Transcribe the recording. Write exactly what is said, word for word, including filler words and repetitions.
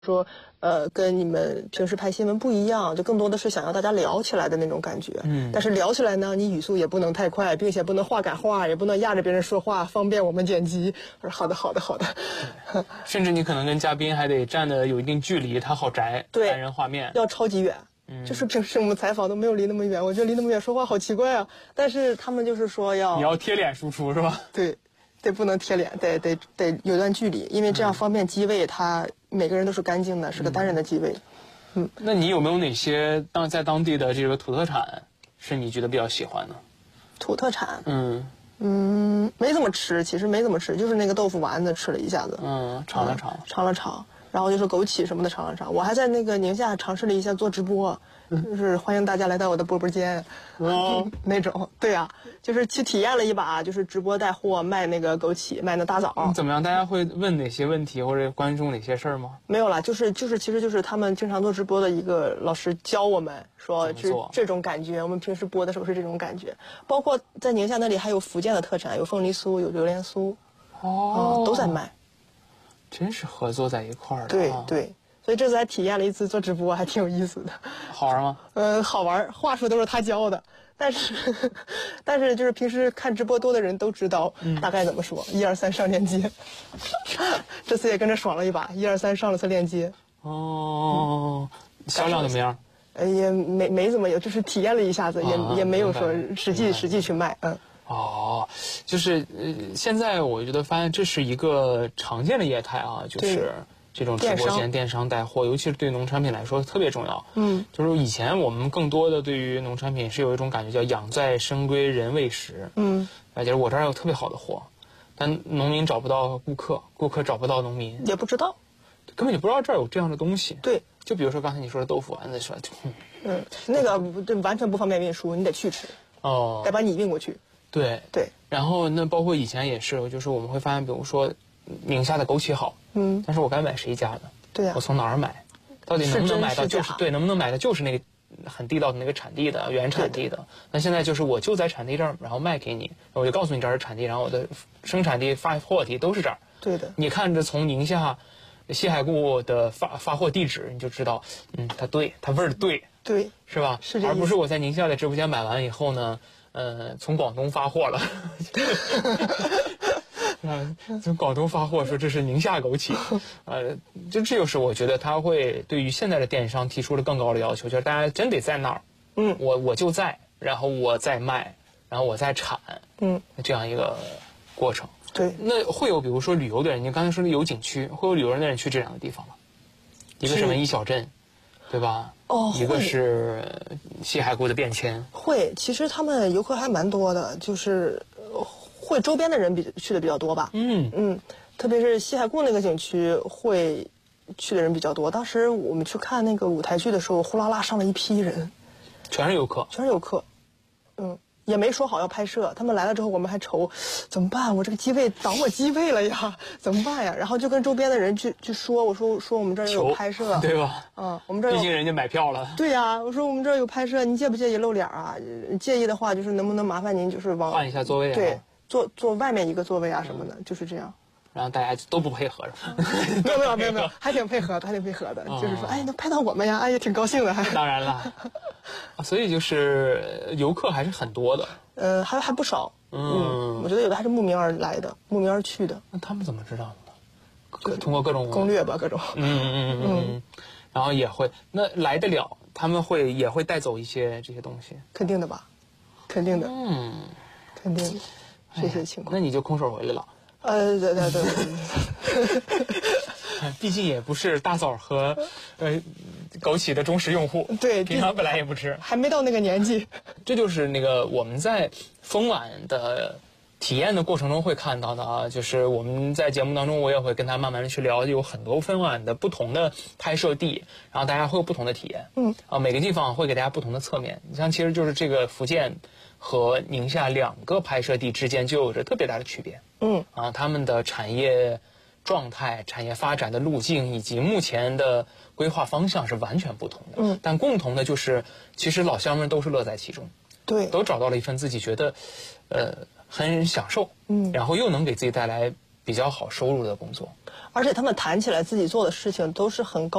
说，呃，跟你们平时拍新闻不一样，就更多的是想要大家聊起来的那种感觉。嗯，但是聊起来呢，你语速也不能太快，并且不能话赶话，也不能压着别人说话，方便我们剪辑。我说好的，好的，好的。 甚至你可能跟嘉宾还得站的有一定距离，他好摘单人画面， 要超级远。嗯，就是平时我们采访都没有离那么远，我觉得离那么远说话好奇怪啊。但是他们就是说要你要贴脸输出是吧？ 对。得不能贴脸，得得得有段距离，因为这样方便机位，它每个人都是干净的，是个单人的机位。 嗯，那你有没有哪些当在当地的这个土特产是你觉得比较喜欢的？ 土特产， 嗯嗯，没怎么吃，其实没怎么吃，就是那个豆腐丸子吃了一下子， 嗯，尝了尝， 尝了尝，然后就是枸杞什么的尝了尝。我还在那个宁夏尝试了一下做直播。就是欢迎大家来到我的波波间，哦，那种，对啊，就是去体验了一把，就是直播带货卖那个枸杞，卖那大枣。 怎么样？大家会问哪些问题或者关注哪些事儿吗？ 没有啦，就是就是，其实就是他们经常做直播的一个老师教我们说，是这种感觉。我们平时播的时候是这种感觉，包括在宁夏那里还有福建的特产，有凤梨酥，有榴莲酥， 哦、 嗯，都在卖。 真是合作在一块儿的、啊。 对对。所以这次还体验了一次做直播，还挺有意思的。 好玩吗？ 呃，好玩，话术都是他教的，但是，但是就是平时看直播多的人都知道大概怎么说。一二三，上链接。这次也跟着爽了一把，一二三上了次链接。 哦，销量怎么样？ 呃，也没没怎么有，就是体验了一下子，也、啊、也没有说实际实际去卖。嗯。 哦，就是呃，现在我觉得发现这是一个常见的业态啊，就是。这种直播间电商带货，尤其是对农产品来说特别重要。嗯，就是以前我们更多的对于农产品是有一种感觉叫养在深闺人未识。嗯，而且我这儿有特别好的货，但农民找不到顾客，顾客找不到农民， 也不知道， 根本就不知道这儿有这样的东西。 对， 就比如说刚才你说的豆腐丸子，说， 嗯，嗯那个对完全不方便运输，你得去吃。哦，得把你运过去。 对对， 然后那包括以前也是，就是我们会发现，比如说。宁夏的枸杞好，嗯，但是我该买谁家的？ 对呀、啊， 我从哪儿买？到底能不能买到？就是对，能不能买的就是那个很地道的那个产地的原产地的？那现在就是我就在产地这儿，然后卖给你，我就告诉你这儿是产地，然后我的生产地、发货地都是这儿。 对的， 你看着从宁夏西海固的发发货地址，你就知道，嗯，它对，它味儿对， 对， 是吧？ 是这， 而不是我在宁夏的直播间买完以后呢，呃，从广东发货了。啊，从广东发货说这是宁夏枸杞，呃，就这就是我觉得他会对于现在的电商提出了更高的要求，就是大家真得在那儿，嗯，我我就在，然后我再卖，然后我再产，嗯，这样一个过程。 对， 那会有比如说旅游的人，你刚才说的有景区，会有旅游的人去这两个地方吗？一个是文艺小镇，对吧？ 哦， 一个是西海固的变迁。 会，其实他们游客还蛮多的，就是。会周边的人比去的比较多吧，嗯嗯，特别是西海固那个景区会去的人比较多。当时我们去看那个舞台剧的时候，呼啦啦上了一批人， 全是游客， 全是游客，嗯，也没说好要拍摄。他们来了之后，我们还愁怎么办？我这个机位挡我机位了呀，怎么办呀？然后就跟周边的人去去说，我说说我们这儿有拍摄， 对吧？ 嗯，我们这儿毕竟人家买票了。 对呀、啊，我说我们这儿有拍摄，您介不介意露脸啊？介意的话，就是能不能麻烦您就是往换一下座位啊？ 对。坐坐外面一个座位啊什么的，嗯、就是这样。 然后大家都不配合着， 没有没有没有没有，还挺配合的，还挺配合的。哦、就是说，哎，能拍到我们呀，哎，也挺高兴的。还当然了，所以就是游客还是很多的。 呃，还还不少。嗯, 嗯，我觉得有的还是慕名而来的，慕名而去的。 那他们怎么知道的呢？通过各种攻略吧，各种。 嗯嗯嗯嗯。然后也会，那来得了，他们会也会带走一些这些东西。 肯定的吧，肯定的。 嗯， 肯定的。这些情况、 哎，那你就空手回来了。 呃，对对对。 毕竟也不是大枣和呃枸杞的忠实用户， 对， 平常本来也不吃， 还没到那个年纪。 这就是那个我们在丰晚的体验的过程中会看到的啊，就是我们在节目当中我也会跟他慢慢的去聊，有很多丰晚的不同的拍摄地，然后大家会有不同的体验。嗯，啊，每个地方会给大家不同的侧面。你像其实就是这个福建和宁夏两个拍摄地之间就有着特别大的区别。嗯，啊，他们的产业状态、产业发展的路径以及目前的规划方向是完全不同的。嗯，但共同的就是，其实老乡们都是乐在其中， 对， 都找到了一份自己觉得，呃，很享受，嗯，然后又能给自己带来比较好收入的工作。 而且他们谈起来自己做的事情都是很高